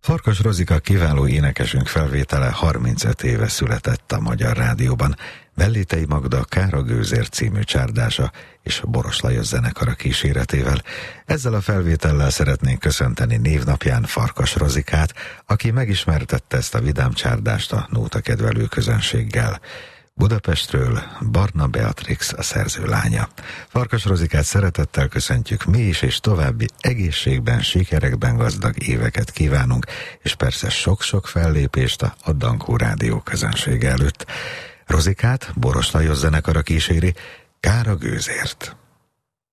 Farkas Rozika kiváló énekesünk felvétele 35 éve született a Magyar Rádióban. Vellétei Magda Kár a gőzért című csárdása és Boros Lajos zenekara kíséretével. Ezzel a felvétellel szeretnénk köszönteni névnapján Farkas Rozikát, aki megismertette ezt a vidám csárdást a nótakedvelő közönséggel. Budapestről Barna Beatrix a szerző lánya. Farkas Rozikát szeretettel köszöntjük mi is, és további egészségben, sikerekben gazdag éveket kívánunk, és persze sok-sok fellépést a Dankó Rádió közönsége előtt. Rozikát Boros Lajos zenekara kíséri, Kár a gőzért.